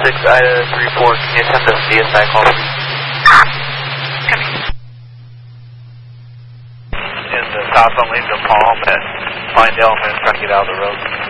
Ida 34, can you attempt a CSI call, please? Coming. In the southbound lane to Palm at Pinedale, I'm trying to get out of the road.